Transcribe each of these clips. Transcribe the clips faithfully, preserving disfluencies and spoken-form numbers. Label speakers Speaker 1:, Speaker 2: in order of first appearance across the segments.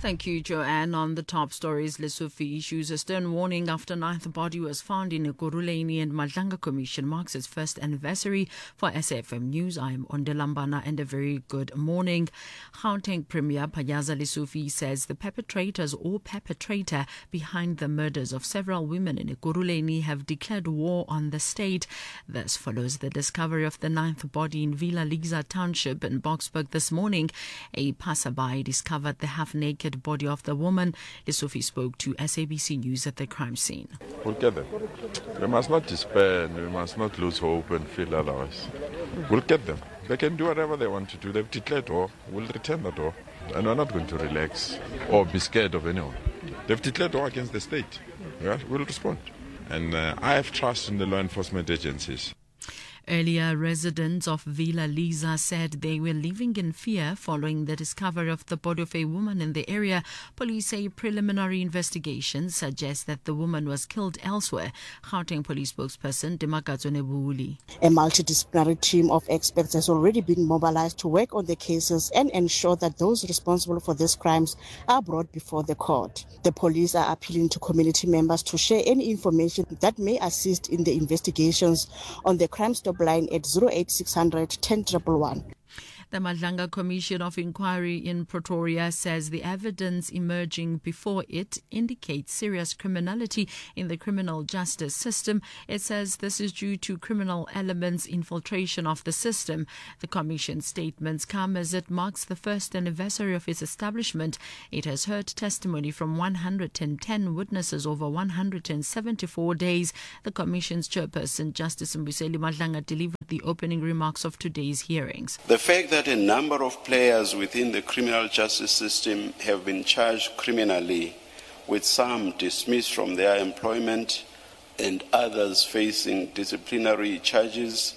Speaker 1: Thank you, Joanne. On the top stories, Lesotho issues a stern warning after ninth body was found in Ekurhuleni, and Madlanga Commission marks its first anniversary. For S A F M News, I'm Ondelambana, and a very good morning. Gauteng Premier Panyaza Lesufi says the perpetrators or perpetrator behind the murders of several women in Ekurhuleni have declared war on the state. This follows the discovery of the ninth body in Villa Liza Township in Boksburg this morning. A passerby discovered the half-naked body of the woman. Lesufi spoke to S A B C News at the crime scene.
Speaker 2: We'll get them. We must not despair and we must not lose hope and feel otherwise. We'll get them. They can do whatever they want to do. They've declared war. We'll return that war. And we're not going to relax or be scared of anyone. They've declared war against the state. Yeah, we'll respond. And uh, I have trust in the law enforcement agencies.
Speaker 1: Earlier, residents of Villa Liza said they were living in fear following the discovery of the body of a woman in the area. Police say preliminary investigations suggest that the woman was killed elsewhere. Gauteng Police spokesperson Demakatso Nebuli.
Speaker 3: A multidisciplinary team of experts has already been mobilized to work on the cases and ensure that those responsible for these crimes are brought before the court. The police are appealing to community members to share any information that may assist in the investigations on the crime stop line at zero eight six hundred ten one one.
Speaker 1: The Madlanga Commission of Inquiry in Pretoria says the evidence emerging before it indicates serious criminality in the criminal justice system. It says this is due to criminal elements' infiltration of the system. The Commission's statements come as it marks the first anniversary of its establishment. It has heard testimony from one hundred ten witnesses over one hundred seventy-four days. The Commission's chairperson, Justice Mbuyiseni Madlanga, delivered the opening remarks of today's hearings.
Speaker 4: The fact that a number of players within the criminal justice system have been charged criminally, with some dismissed from their employment and others facing disciplinary charges,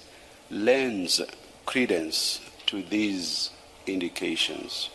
Speaker 4: lends credence to these indications.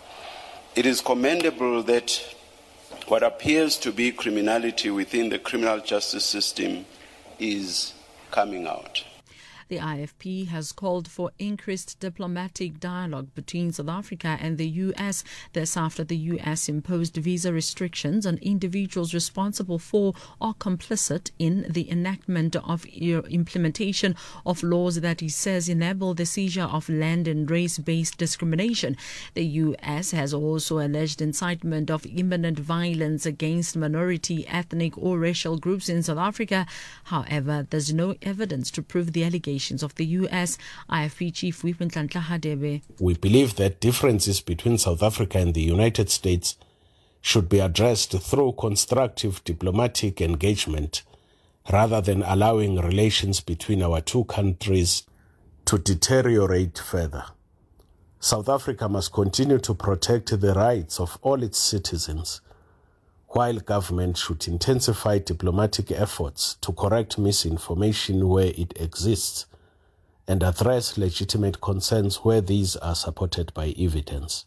Speaker 4: It is commendable that what appears to be criminality within the criminal justice system is coming out.
Speaker 1: The I F P has called for increased diplomatic dialogue between South Africa and the U S. This after the U S imposed visa restrictions on individuals responsible for or complicit in the enactment of implementation of laws that he says enable the seizure of land and race-based discrimination. The U S has also alleged incitement of imminent violence against minority, ethnic or racial groups in South Africa. However, there's no evidence to prove the allegations of the U S. I F P Chief Whip Nhlanhla Hadebe.
Speaker 5: We believe that differences between South Africa and the United States should be addressed through constructive diplomatic engagement rather than allowing relations between our two countries to deteriorate further. South Africa must continue to protect the rights of all its citizens, while government should intensify diplomatic efforts to correct misinformation where it exists and address legitimate concerns where these are supported by evidence.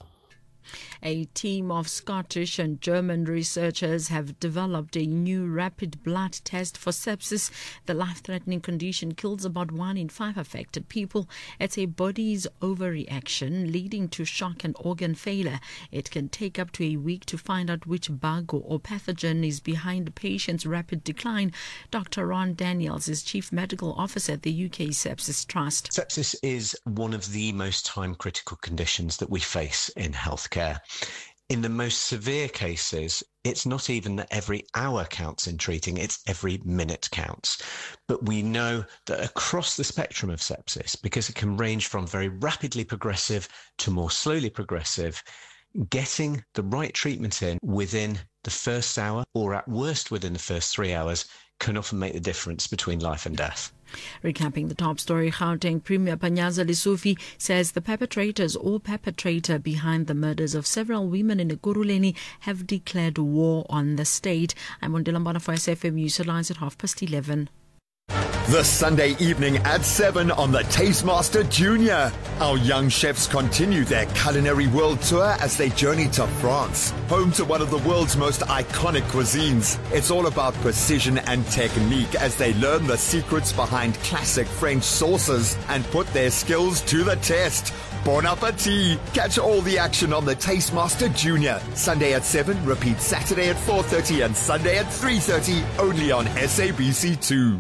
Speaker 1: A team of Scottish and German researchers have developed a new rapid blood test for sepsis. The life-threatening condition kills about one in five affected people. It's a body's overreaction leading to shock and organ failure. It can take up to a week to find out which bug or pathogen is behind the patient's rapid decline. Doctor Ron Daniels is Chief Medical Officer at the U K Sepsis Trust.
Speaker 6: Sepsis is one of the most time-critical conditions that we face in healthcare. In the most severe cases, it's not even that every hour counts in treating, it's every minute counts. But we know that across the spectrum of sepsis, because it can range from very rapidly progressive to more slowly progressive, getting the right treatment in within the first hour, or at worst within the first three hours, can often make the difference between life and death.
Speaker 1: Recapping the top story, Gauteng Premier Panyaza Lesufi says the perpetrators or perpetrator behind the murders of several women in Ekurhuleni have declared war on the state. I'm Ondelambana for S A F M News. Headlines at half past eleven.
Speaker 7: This Sunday evening at seven on the Tastemaster Junior. Our young chefs continue their culinary world tour as they journey to France, home to one of the world's most iconic cuisines. It's all about precision and technique as they learn the secrets behind classic French sauces and put their skills to the test. Bon appetit! Catch all the action on the Tastemaster Junior. Sunday at seven, repeat Saturday at four thirty and Sunday at three thirty, only on S A B C two.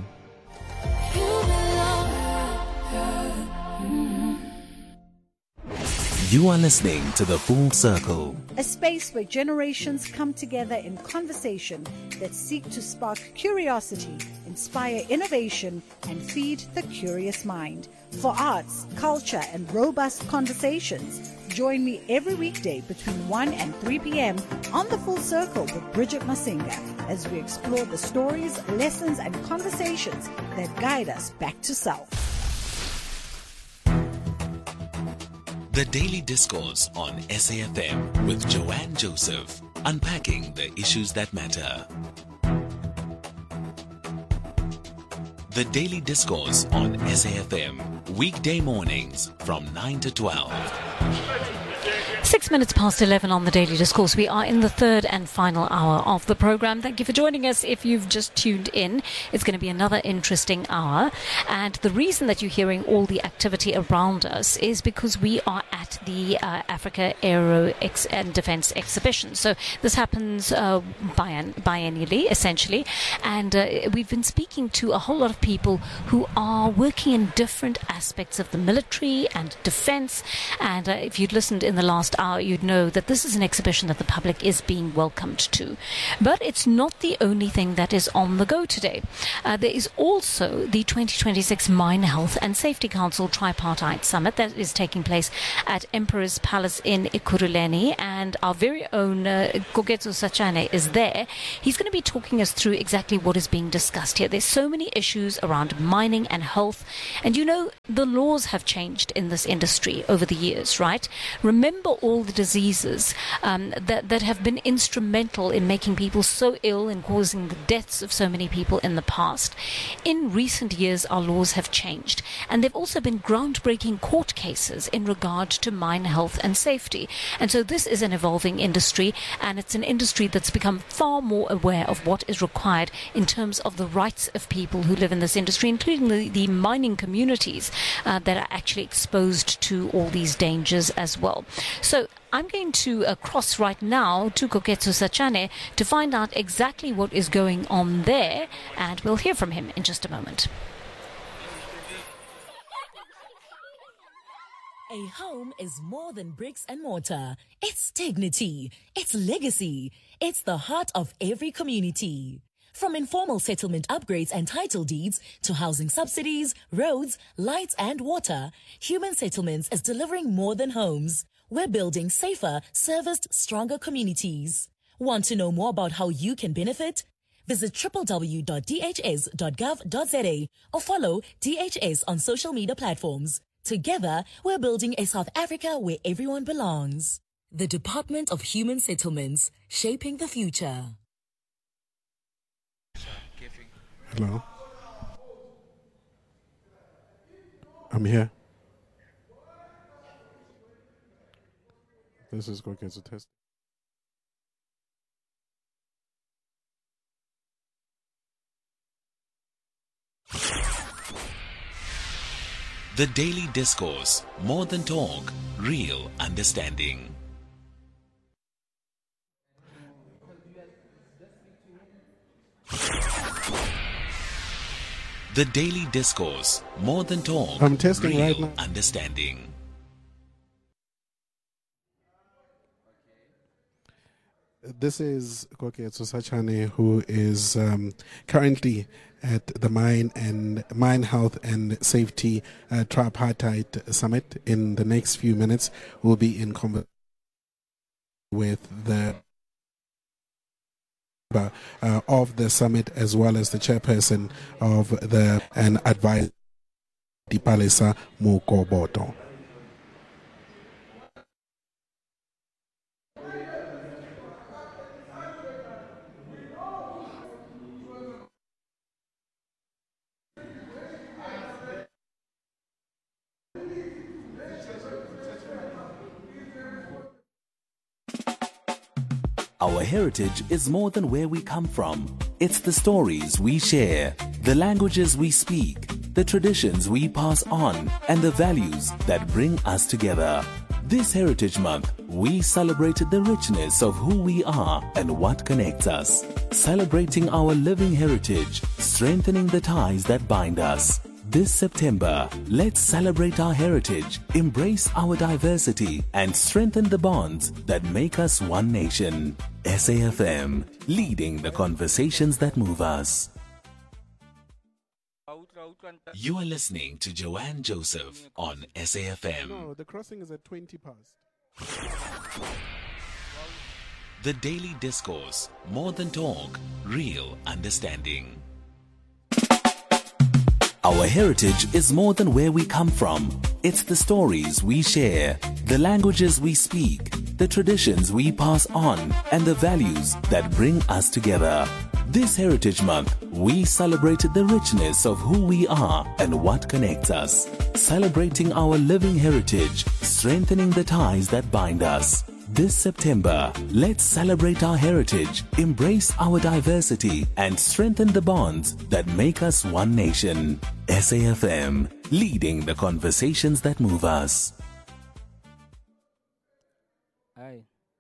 Speaker 8: You are listening to The Full Circle,
Speaker 9: a space where generations come together in conversation that seek to spark curiosity, inspire innovation, and feed the curious mind. For arts, culture, and robust conversations, join me every weekday between one and three p.m. on The Full Circle with Bridget Masinga as we explore the stories, lessons, and conversations that guide us back to self.
Speaker 8: The Daily Discourse on S A F M with Joanne Joseph, unpacking the issues that matter. The Daily Discourse on S A F M, weekday mornings from nine to twelve.
Speaker 10: Six minutes past eleven on the Daily Discourse. We are in the third and final hour of the program. Thank you for joining us. If you've just tuned in, it's going to be another interesting hour. And the reason that you're hearing all the activity around us is because we are at the uh, Africa Aero Ex- and Defence Exhibition. So this happens uh, bien- biennially, essentially. And uh, we've been speaking to a whole lot of people who are working in different aspects of the military and defence. And uh, if you'd listened in the last hour, you'd know that this is an exhibition that the public is being welcomed to. But it's not the only thing that is on the go today. Uh, there is also the twenty twenty-six Mine Health and Safety Council Tripartite Summit that is taking place at Emperor's Palace in Ekurhuleni, and our very own uh, Koketso Sachane is there. He's going to be talking us through exactly what is being discussed here. There's so many issues around mining and health, and you know, the laws have changed in this industry over the years, right? Remember all the diseases um, that, that have been instrumental in making people so ill and causing the deaths of so many people in the past. In recent years, our laws have changed, and there have also been groundbreaking court cases in regard to mine health and safety. And so this is an evolving industry, and it's an industry that's become far more aware of what is required in terms of the rights of people who live in this industry, including the, the mining communities uh, that are actually exposed to all these dangers as well. So I'm going to uh, cross right now to Koketso Sachane to find out exactly what is going on there, and we'll hear from him in just a moment.
Speaker 11: A home is more than bricks and mortar. It's dignity. It's legacy. It's the heart of every community. From informal settlement upgrades and title deeds to housing subsidies, roads, lights and water, Human Settlements is delivering more than homes. We're building safer, serviced, stronger communities. Want to know more about how you can benefit? Visit w w w dot d h s dot gov dot z a or follow D H S on social media platforms. Together, we're building a South Africa where everyone belongs. The Department of Human Settlements, shaping the future.
Speaker 12: Hello. I'm here. This is Koketso Test.
Speaker 8: The Daily Discourse, more than talk, real understanding. The Daily Discourse, more than talk,
Speaker 12: I'm testing
Speaker 8: real
Speaker 12: right now.
Speaker 8: Understanding.
Speaker 12: This is Koketso Sachane, who is um, currently at the Mine and Mine Health and Safety uh, Tripartite Summit. In the next few minutes, we'll be in conversation with the uh, of the summit, as well as the chairperson of the and advisor, Dipalesa Mukoboto.
Speaker 8: Our heritage is more than where we come from. It's the stories we share, the languages we speak, the traditions we pass on, and the values that bring us together. This Heritage Month, we celebrate the richness of who we are and what connects us. Celebrating our living heritage, strengthening the ties that bind us. This September, let's celebrate our heritage, embrace our diversity, and strengthen the bonds that make us one nation. S A F M, leading the conversations that move us. You are listening to Joanne Joseph on S A F M.
Speaker 12: No, the crossing is at twenty past.
Speaker 8: The Daily Discourse, more than talk, real understanding. Our heritage is more than where we come from. It's the stories we share, the languages we speak, the traditions we pass on, and the values that bring us together. This Heritage Month, we celebrate the richness of who we are and what connects us. Celebrating our living heritage, strengthening the ties that bind us. This September, let's celebrate our heritage, embrace our diversity, and strengthen the bonds that make us one nation. S A F M, leading the conversations that move us.
Speaker 13: Aye.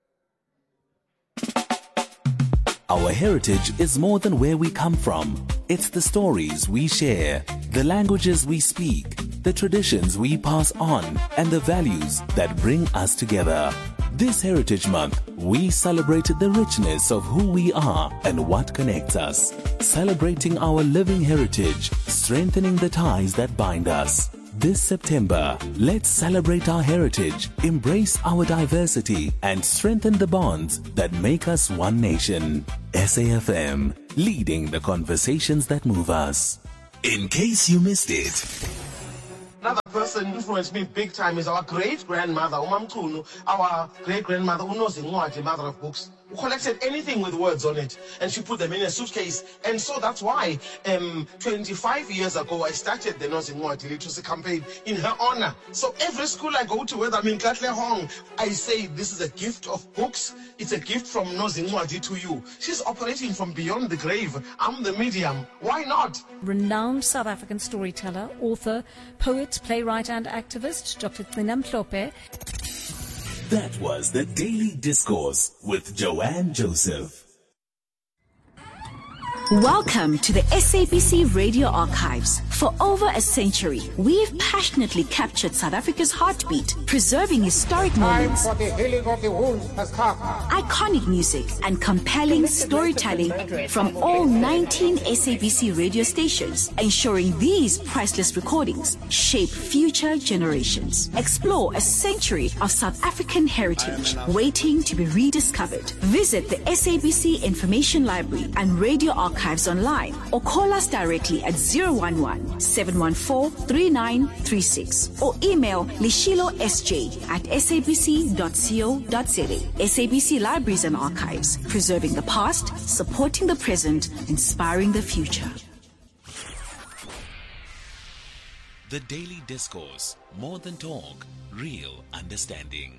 Speaker 8: Our heritage is more than where we come from. It's the stories we share, the languages we speak, the traditions we pass on, and the values that bring us together. This Heritage Month, we celebrate the richness of who we are and what connects us. Celebrating our living heritage, strengthening the ties that bind us. This September, let's celebrate our heritage, embrace our diversity, and strengthen the bonds that make us one nation. S A F M, leading the conversations that move us. In case you missed it.
Speaker 14: Another person influenced me big time is our great-grandmother, Umamchunu, our great-grandmother, Unozi, mother of books, who collected anything with words on it, and she put them in a suitcase. And so that's why um, twenty-five years ago, I started the Nozi Ngwadi literacy campaign in her honor. So every school I go to, whether I'm in Katle Hong, I say, this is a gift of books. It's a gift from Nozi Ngwadi to you. She's operating from beyond the grave. I'm the medium. Why not?
Speaker 10: Renowned South African storyteller, author, poet, playwright and activist, Doctor Gcina Mhlophe.
Speaker 8: That was the Daily Discourse with Joanne Joseph.
Speaker 15: Welcome to the S A B C Radio Archives. For over a century, we've passionately captured South Africa's heartbeat, preserving historic moments,
Speaker 16: Time for the healing of the wounds has come.
Speaker 15: iconic music, and compelling storytelling from all nineteen S A B C radio stations, ensuring these priceless recordings shape future generations. Explore a century of South African heritage waiting to be rediscovered. Visit the S A B C Information Library and Radio Archives online, or call us directly at zero one one, seven one four, three nine three six, or email lishilo s j at s a b c dot co dot za. S A B C Libraries and Archives, preserving the past, supporting the present, inspiring the future.
Speaker 8: The Daily Discourse, more than talk, real understanding.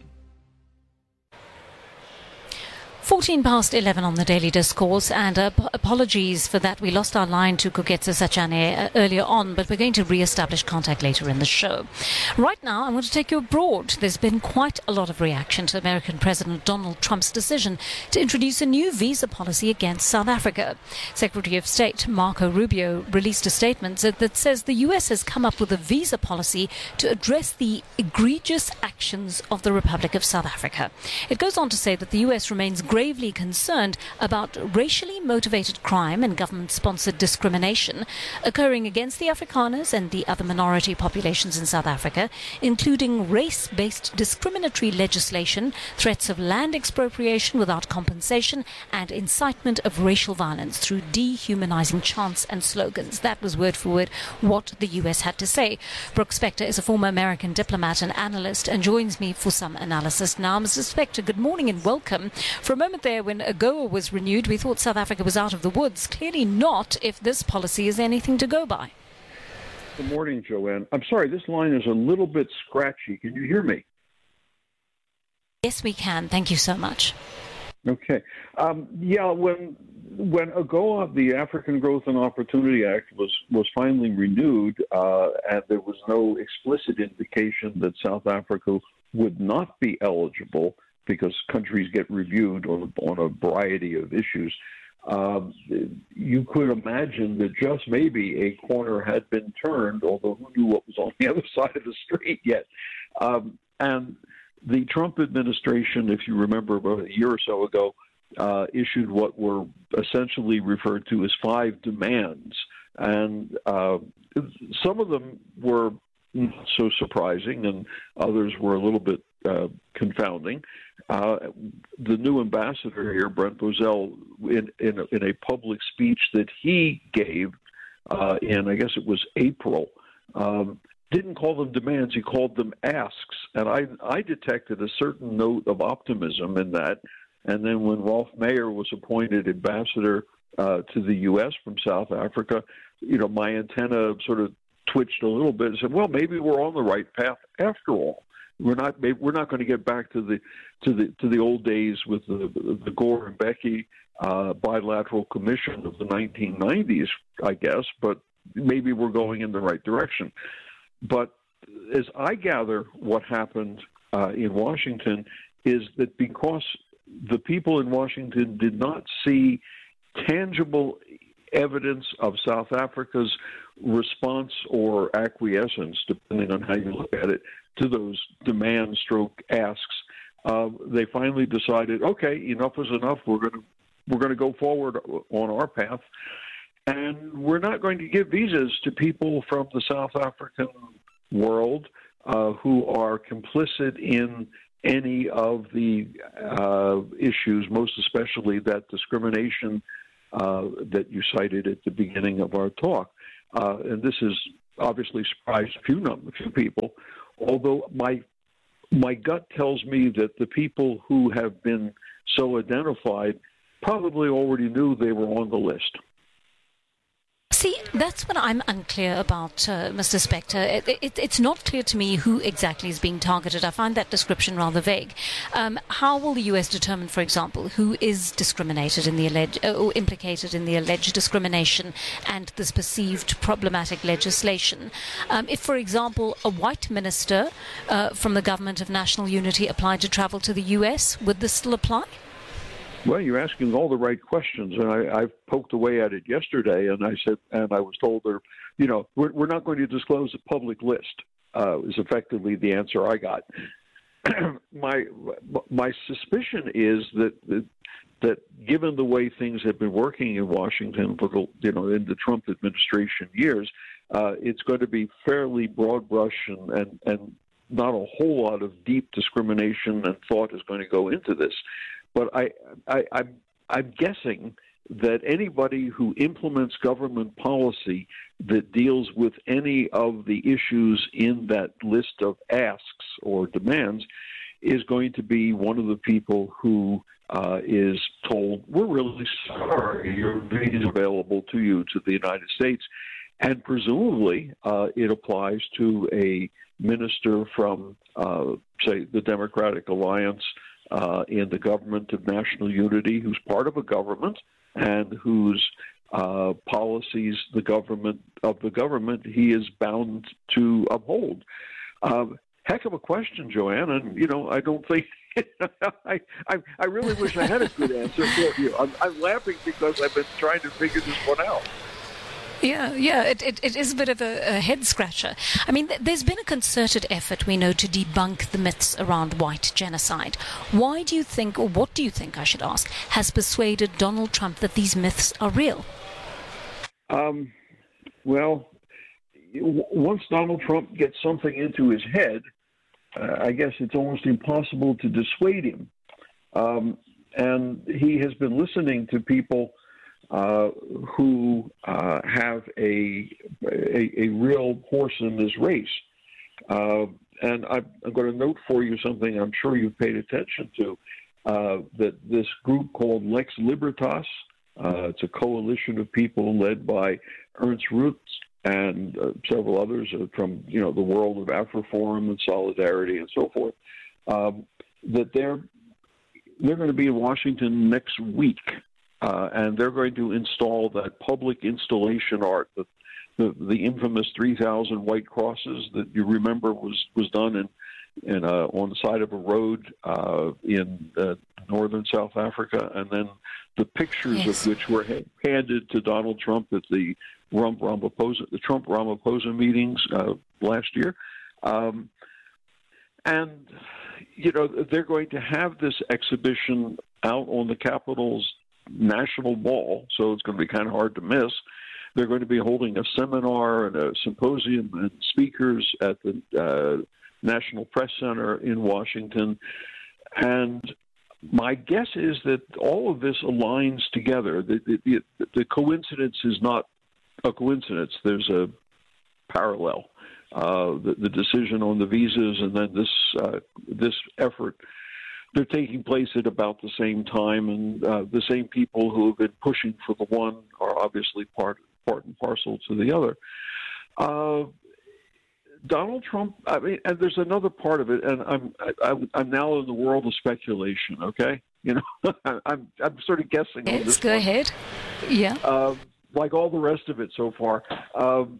Speaker 10: fourteen past eleven on the Daily Discourse, and uh, p- apologies for that. We lost our line to Koketso Sachane uh, earlier on, but we're going to re-establish contact later in the show. Right now, I'm going to take you abroad. There's been quite a lot of reaction to American President Donald Trump's decision to introduce a new visa policy against South Africa. Secretary of State Marco Rubio released a statement that, that says the U S has come up with a visa policy to address the egregious actions of the Republic of South Africa. It goes on to say that the U S remains gravely concerned about racially motivated crime and government-sponsored discrimination occurring against the Afrikaners and the other minority populations in South Africa, including race-based discriminatory legislation, threats of land expropriation without compensation, and incitement of racial violence through dehumanizing chants and slogans. That was word for word what the U S had to say. Brooke Spector is a former American diplomat and analyst and joins me for some analysis now. Mister Spector, good morning and welcome. For a moment there, when AGOA was renewed, we thought South Africa was out of the woods. Clearly not, if this policy is anything to go by.
Speaker 17: Good morning, Joanne. I'm sorry, this line is a little bit scratchy. Can you hear me?
Speaker 10: Yes, we can. Thank you so much.
Speaker 17: Okay. Um, yeah, when when AGOA, the African Growth and Opportunity Act, was, was finally renewed, uh, and there was no explicit indication that South Africa would not be eligible because countries get reviewed on, on a variety of issues, um, you could imagine that just maybe a corner had been turned, although who knew what was on the other side of the street yet. Um, and the Trump administration, if you remember about a year or so ago, uh, issued what were essentially referred to as five demands. And uh, some of them were not so surprising, and others were a little bit uh, confounding. Uh, the new ambassador here, Brent Bozell, in, in, a, in a public speech that he gave uh, in, I guess it was April, um, didn't call them demands, he called them asks. And I, I detected a certain note of optimism in that. And then when Rolf Mayer was appointed ambassador uh, to the U S from South Africa, you know, my antenna sort of twitched a little bit and said, well, maybe we're on the right path after all. We're not. We're not going to get back to the to the to the old days with the the Gore and Becky uh, bilateral commission of the nineteen nineties, I guess. But maybe we're going in the right direction. But as I gather, what happened uh, in Washington is that because the people in Washington did not see tangible evidence of South Africa's response or acquiescence, depending on how you look at it, to those demand stroke asks, uh, they finally decided, okay, enough is enough. We're going to we're going to go forward on our path, and we're not going to give visas to people from the South African world uh, who are complicit in any of the uh, issues, most especially that discrimination uh, that you cited at the beginning of our talk. Uh, and this has obviously surprised a few, num- a few people, although my my gut tells me that the people who have been so identified probably already knew they were on the list.
Speaker 10: See, that's what I'm unclear about, uh, Mister Spector. It, it, it's not clear to me who exactly is being targeted. I find that description rather vague. Um, how will the U S determine, for example, who is discriminated in the alleged, uh, or implicated in the alleged discrimination and this perceived problematic legislation? Um, if, for example, a white minister uh, from the Government of National Unity applied to travel to the U S, would this still apply?
Speaker 17: Well, you're asking all the right questions, and I, I poked away at it yesterday, and I said, and I was told, there, you know, we're, we're not going to disclose a public list. Uh, is effectively the answer I got. my my suspicion is that, that that given the way things have been working in Washington for the, you know, in the Trump administration years, uh, it's going to be fairly broad brush and, and and not a whole lot of deep discrimination and thought is going to go into this. But I, I, I'm, I'm guessing that anybody who implements government policy that deals with any of the issues in that list of asks or demands is going to be one of the people who uh, is told, we're really sorry, your visa is available to you to the United States. And presumably uh, it applies to a minister from, uh, say, the Democratic Alliance, Uh, in the Government of National Unity, who's part of a government and whose uh, policies the government of the government he is bound to uphold. Um, heck of a question, Joanne, and you know I don't think I, I I really wish I had a good answer for you. I'm, I'm laughing because I've been trying to figure this one out.
Speaker 10: Yeah, yeah, it, it, it is a bit of a, a head-scratcher. I mean, th- there's been a concerted effort, we know, to debunk the myths around white genocide. Why do you think, or what do you think, I should ask, has persuaded Donald Trump that these myths are real?
Speaker 17: Um, well, w- once Donald Trump gets something into his head, uh, I guess it's almost impossible to dissuade him. Um, and he has been listening to people Uh, who uh, have a, a a real horse in this race. Uh, and I'm, I'm going to note for you something I'm sure you've paid attention to, uh, that this group called Lex Libertas, uh, it's a coalition of people led by Ernst Rutz and uh, several others from, you know, the world of AfriForum and Solidarity and so forth, um, that they're they're going to be in Washington next week, uh, and they're going to install that public installation art, the the, the infamous three thousand white crosses that you remember was, was done in, in uh, on the side of a road uh, in uh, northern South Africa, and then the pictures yes. of which were ha- handed to Donald Trump at the Trump Ramaphosa, the Trump Ramaphosa meetings uh, last year. Um, and, you know, they're going to have this exhibition out on the Capitol's National Mall, so it's going to be kind of hard to miss. They're going to be holding a seminar and a symposium and speakers at the uh, National Press Center in Washington. And my guess is that all of this aligns together. The, the, the coincidence is not a coincidence. There's a parallel. Uh, the, the decision on the visas and then this uh, this effort, they're taking place at about the same time, and uh, the same people who have been pushing for the one are obviously part part and parcel to the other. Uh, Donald Trump, I mean, and there's another part of it, and I'm I, I'm now in the world of speculation. Okay, you know, I'm I'm sort of guessing.
Speaker 10: Yes,
Speaker 17: on this
Speaker 10: go
Speaker 17: one.
Speaker 10: ahead. Yeah.
Speaker 17: Um, like all the rest of it so far. Um,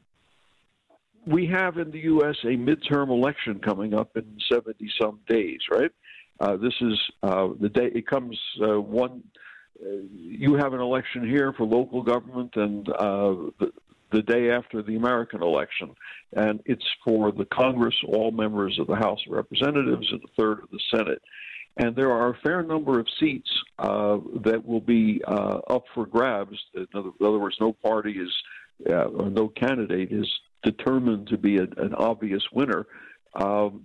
Speaker 17: We have in the U S a midterm election coming up in seventy-some days, right? Uh, this is uh, the day it comes uh, one. Uh, you have an election here for local government, and uh, the, the day after the American election, and it's for the Congress, all members of the House of Representatives, and a third of the Senate. And there are a fair number of seats uh, that will be uh, up for grabs. In other, in other words, no party is uh, or no candidate is determined to be a, an obvious winner. Um,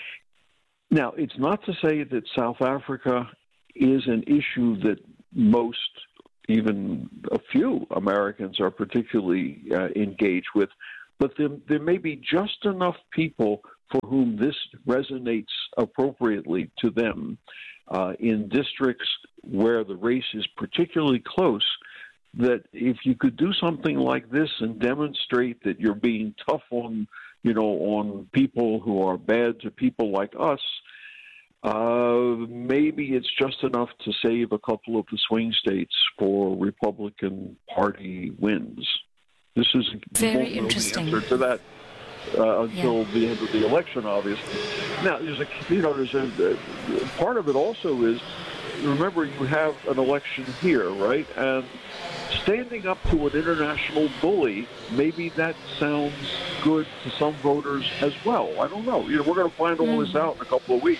Speaker 17: now, it's not to say that South Africa is an issue that most, even a few Americans are particularly uh, engaged with, but there, there may be just enough people for whom this resonates appropriately to them uh, in districts where the race is particularly close, that if you could do something like this and demonstrate that you're being tough on, you know, on people who are bad to people like us, uh, maybe it's just enough to save a couple of the swing states for Republican Party wins. This is
Speaker 10: very interesting.
Speaker 17: The answer to that uh, until
Speaker 10: yeah.
Speaker 17: the end of the election, obviously. Now, there's a, you know, there's a, a part of it also is, remember, you have an election here, right? And standing up to an international bully, maybe that sounds good to some voters as well. I don't know. You know, we're going to find all mm. this out in a couple of weeks.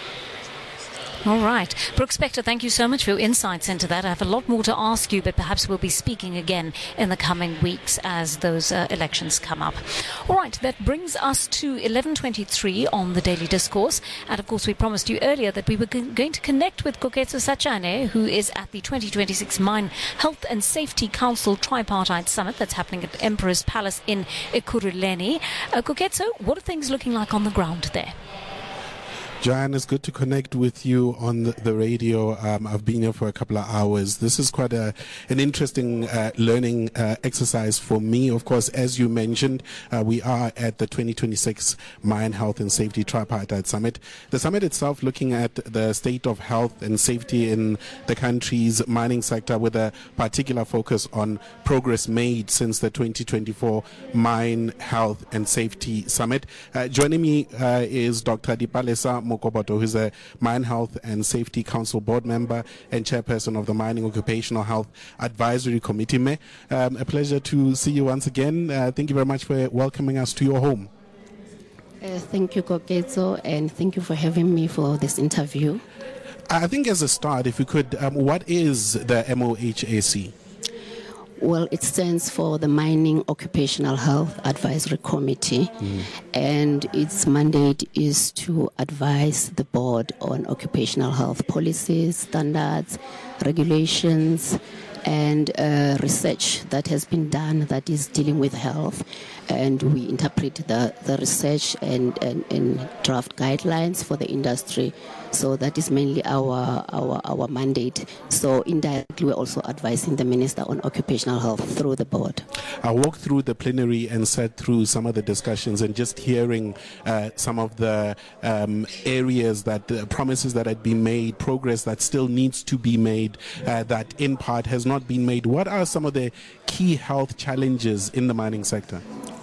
Speaker 10: All right. Brooke Spector, thank you so much for your insights into that. I have a lot more to ask you, but perhaps we'll be speaking again in the coming weeks as those uh, elections come up. All right. That brings us to eleven twenty-three on the Daily Discourse. And, of course, we promised you earlier that we were g- going to connect with Koketso Sachane, who is at the twenty twenty-six Mine Health and Safety Council Tripartite Summit that's happening at Emperor's Palace in Ekurhuleni. Uh, Koketso, what are things looking like on the ground there?
Speaker 12: Joanne, it's good to connect with you on the, the radio. Um, I've been here for a couple of hours. This is quite a, an interesting uh, learning uh, exercise for me. Of course, as you mentioned, uh, we are at the twenty twenty-six Mine Health and Safety Tripartite Summit. The summit itself looking at the state of health and safety in the country's mining sector with a particular focus on progress made since the twenty twenty-four Mine Health and Safety Summit. Uh, joining me uh, is Doctor Dipalesa Mokoboto, who's a Mine Health and Safety Council board member and chairperson of the Mining Occupational Health Advisory Committee. Um, a pleasure to see you once again. Uh, thank you very much for welcoming us to your home.
Speaker 13: Uh, thank you, Koketso, and thank you for having me for this interview.
Speaker 12: I think as a start, if you could, um, what is the M O H A C?
Speaker 13: Well, it stands for the Mining Occupational Health Advisory Committee, mm. and its mandate is to advise the board on occupational health policies, standards, regulations, and uh, research that has been done that is dealing with health. and we interpret the, the research and, and, and draft guidelines for the industry. So that is mainly our, our, our mandate. So indirectly, we're also advising the Minister on occupational health through the board.
Speaker 12: I walked through the plenary and sat through some of the discussions, and just hearing uh, some of the um, areas that uh, promises that had been made, progress that still needs to be made, uh, that in part has not been made. What are some of the key health challenges in the mining sector?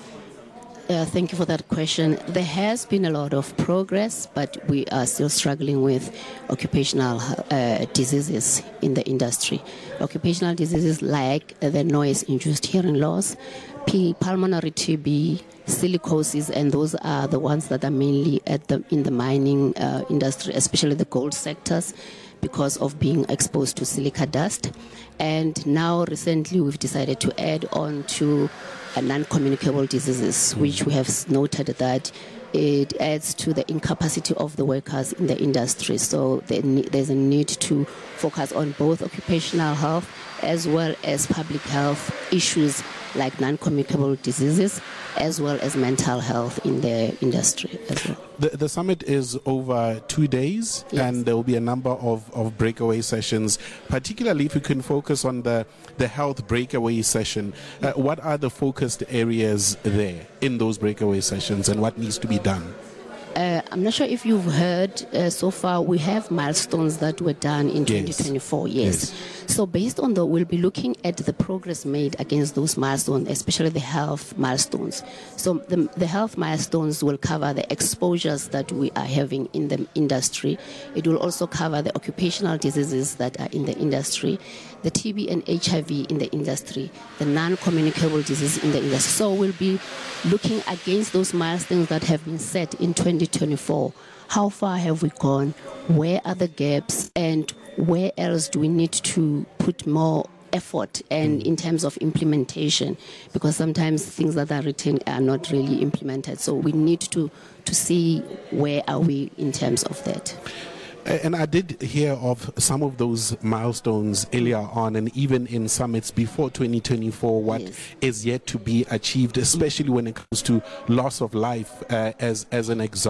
Speaker 13: Uh, thank you for that question. There has been a lot of progress, but we are still struggling with occupational uh, diseases in the industry. Occupational diseases like uh, the noise-induced hearing loss, P- pulmonary T B, silicosis, and those are the ones that are mainly at the, in the mining uh, industry, especially the gold sectors, because of being exposed to silica dust. And now recently we've decided to add on to uh, non-communicable diseases, which we have noted that it adds to the incapacity of the workers in the industry. So there's a need to focus on both occupational health as well as public health issues like non-communicable diseases, as well as mental health in the industry as well.
Speaker 12: The, the summit is over two days, yes, and there will be a number of, of breakaway sessions, particularly if you can focus on the, the health breakaway session. Uh, what are the focused areas there in those breakaway sessions, and what needs to be done?
Speaker 13: Uh, I'm not sure if you've heard, uh, so far we have milestones that were done in twenty twenty-four, yes. yes. So based on the, we'll be looking at the progress made against those milestones, especially the health milestones. So the, the health milestones will cover the exposures that we are having in the industry. It will also cover the occupational diseases that are in the industry, the T B and H I V in the industry, the non-communicable disease in the industry. So we'll be looking against those milestones that have been set in twenty twenty-four. How far have we gone? Where are the gaps? And where else do we need to put more effort and in terms of implementation? Because sometimes things that are written are not really implemented. So we need to, to see where are we in terms of that.
Speaker 12: And I did hear of some of those milestones earlier on, and even in summits before twenty twenty-four, what yes. is yet to be achieved, especially when it comes to loss of life uh, as, as an example.